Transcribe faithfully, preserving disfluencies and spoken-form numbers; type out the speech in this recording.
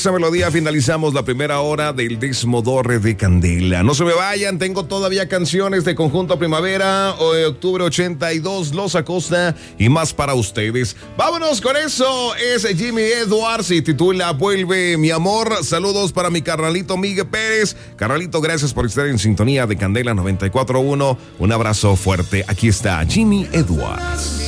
Esa melodía finalizamos la primera hora del Desmodorre de Candela. No se me vayan, tengo todavía canciones de Conjunto Primavera, octubre ochenta y dos, Los Acosta y más para ustedes. Vámonos con eso, es Jimmy Edwards y titula Vuelve mi amor. Saludos para mi carnalito Miguel Pérez. Carnalito, gracias por estar en sintonía de Candela noventa y cuatro punto uno. Un abrazo fuerte. Aquí está Jimmy Edwards.